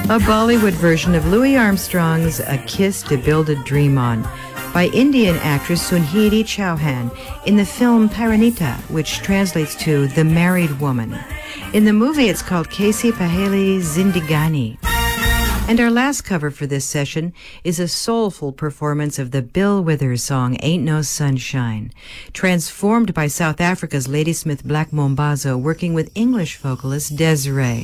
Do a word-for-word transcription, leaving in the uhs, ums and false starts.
A Bollywood version of Louis Armstrong's A Kiss to Build a Dream On by Indian actress Sunidhi Chauhan in the film Parinita, which translates to The Married Woman. In the movie, it's called Kaisi Paheli Zindagani. And our last cover for this session is a soulful performance of the Bill Withers song Ain't No Sunshine, transformed by South Africa's Ladysmith Black Mambazo working with English vocalist Desiree.